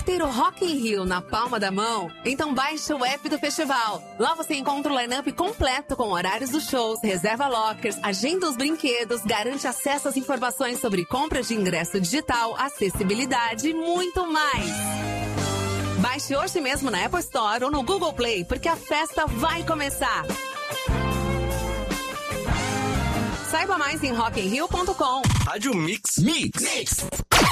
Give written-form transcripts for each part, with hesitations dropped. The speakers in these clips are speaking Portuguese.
Quer ter o Rock in Rio na palma da mão? Então baixe o app do festival. Lá você encontra o line-up completo com horários dos shows, reserva lockers, agenda os brinquedos, garante acesso às informações sobre compras de ingresso digital, acessibilidade e muito mais. Baixe hoje mesmo na Apple Store ou no Google Play, porque a festa vai começar. Saiba mais em rockinrio.com. Rádio Mix. Mix.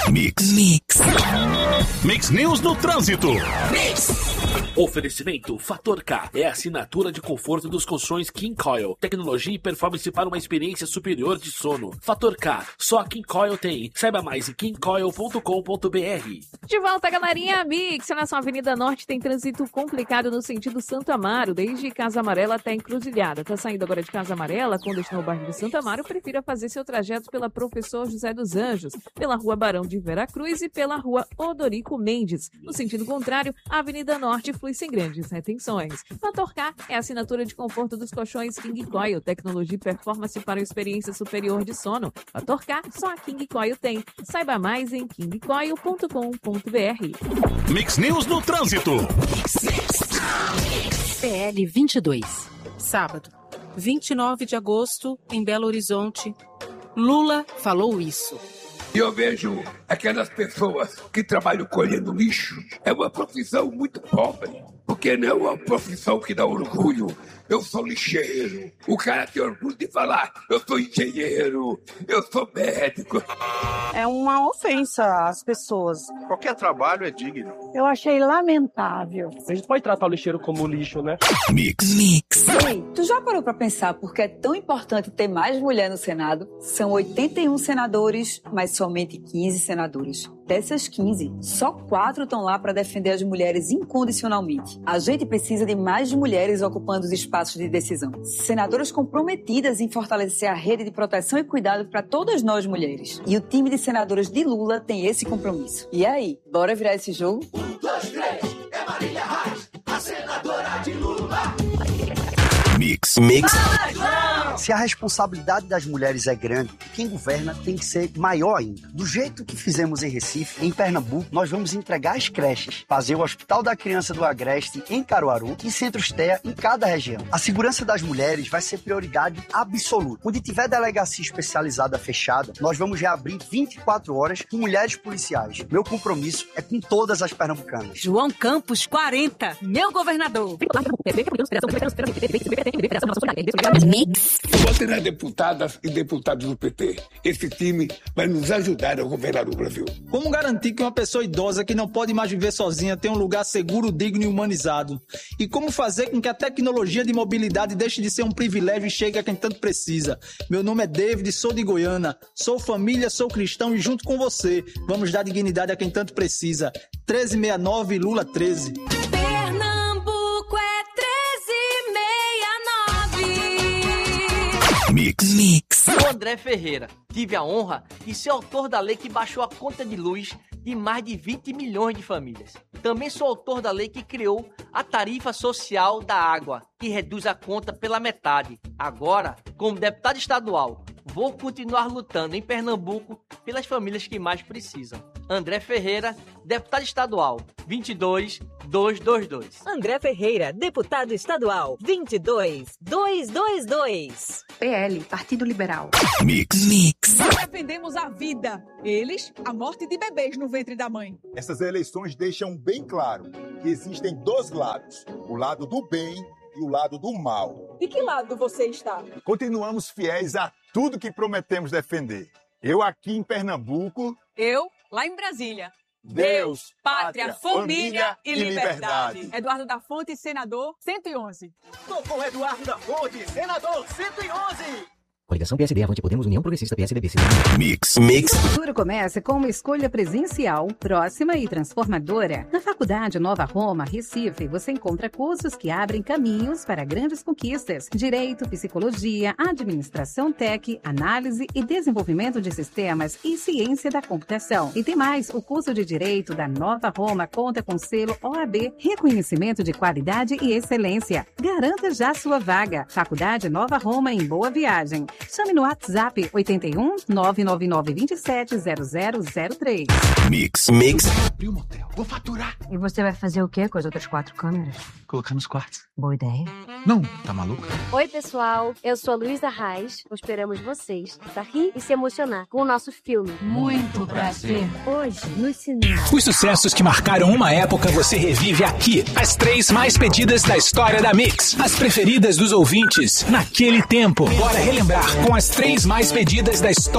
Mix News no trânsito. Oferecimento Fator K é a assinatura de conforto dos colchões King Coil. Tecnologia e performance para uma experiência superior de sono. Fator K, só a King Coil tem. Saiba mais em kingcoil.com.br. De volta, galerinha. Mix, nessa Avenida Norte tem trânsito complicado no sentido Santo Amaro, desde Casa Amarela até Encruzilhada. Tá saindo agora de Casa Amarela, com destino ao bairro de Santo Amaro, prefira fazer seu trajeto pela Professor José dos Anjos, pela Rua Barão de Veracruz e pela Rua Odorico Mendes. No sentido contrário, a Avenida Norte flui sem grandes retenções. Fator K é a assinatura de conforto dos colchões King Coil, tecnologia e performance para uma experiência superior de sono. Fator K, só a King Coil tem. Saiba mais em kingcoil.com.br. Mix News no trânsito. PL 22. Sábado, 29 de agosto, em Belo Horizonte. Lula falou isso. E eu vejo aquelas pessoas que trabalham colhendo lixo. É uma profissão muito pobre, porque não é uma profissão que dá orgulho. Eu sou lixeiro. O cara tem orgulho de falar, eu sou engenheiro, eu sou médico. É uma ofensa às pessoas. Qualquer trabalho é digno. Eu achei lamentável. A gente pode tratar o lixeiro como lixo, né? Mix. Ei, tu já parou pra pensar por que é tão importante ter mais mulher no Senado? São 81 senadores, mas somente 15 senadoras. Dessas 15, só 4 estão lá para defender as mulheres incondicionalmente. A gente precisa de mais mulheres ocupando os espaços de decisão. Senadoras comprometidas em fortalecer a rede de proteção e cuidado para todas nós mulheres. E o time de senadoras de Lula tem esse compromisso. E aí, bora virar esse jogo? 1, 2, 3, é Marília Reis, a senadora de Lula. Mix. Se a responsabilidade das mulheres é grande, quem governa tem que ser maior ainda. Do jeito que fizemos em Recife, em Pernambuco, nós vamos entregar as creches, fazer o Hospital da Criança do Agreste em Caruaru e Centros TEA em cada região. A segurança das mulheres vai ser prioridade absoluta. Onde tiver delegacia especializada fechada, nós vamos reabrir 24 horas com mulheres policiais. Meu compromisso é com todas as pernambucanas. João Campos, 40, meu governador. Mix. Vote nas deputadas e deputados do PT. Esse time vai nos ajudar a governar o Brasil. Como garantir que uma pessoa idosa que não pode mais viver sozinha tenha um lugar seguro, digno e humanizado? E como fazer com que a tecnologia de mobilidade deixe de ser um privilégio e chegue a quem tanto precisa? Meu nome é David, sou de Goiânia, sou família, sou cristão e junto com você vamos dar dignidade a quem tanto precisa. 1369 Lula 13. Pernambuco é 1369. Mix. Sou André Ferreira. Tive a honra de ser autor da lei que baixou a conta de luz de mais de 20 milhões de famílias. Também sou autor da lei que criou a tarifa social da água, que reduz a conta pela metade. Agora, como deputado estadual, vou continuar lutando em Pernambuco pelas famílias que mais precisam. André Ferreira, deputado estadual, 22222. André Ferreira, deputado estadual, 22222. PL, Partido Liberal. Mix. Nós defendemos a vida, eles, a morte de bebês no ventre da mãe. Essas eleições deixam bem claro que existem dois lados, o lado do bem e o lado do mal. De que lado você está? Continuamos fiéis a tudo que prometemos defender. Eu aqui em Pernambuco. Eu lá em Brasília. Deus, pátria, família e liberdade. Eduardo da Fonte, senador 111. Tô com Eduardo da Fonte, senador 111. Coligação PSD, Avante Podemos, União Progressista, PSDB. Mix. O futuro começa com uma escolha presencial, próxima e transformadora. Na Faculdade Nova Roma, Recife, você encontra cursos que abrem caminhos para grandes conquistas. Direito, Psicologia, Administração Tech, Análise e Desenvolvimento de Sistemas e Ciência da Computação. E tem mais, o curso de Direito da Nova Roma conta com selo OAB, reconhecimento de qualidade e excelência. Garanta já sua vaga. Faculdade Nova Roma em Boa Viagem. Chame no WhatsApp 81 999 27 0003. Mix. Abriu motel. Vou faturar. E você vai fazer o quê com as outras 4 câmeras? Colocar nos quartos. Boa ideia. Não, tá maluco? Oi, pessoal. Eu sou a Luísa Reis. Esperamos vocês pra rir e se emocionar com o nosso filme. Muito prazer. Hoje, no cinema. Os sucessos que marcaram uma época você revive aqui. As 3 mais pedidas da história da Mix. As preferidas dos ouvintes naquele tempo. Bora relembrar com as 3 mais pedidas da história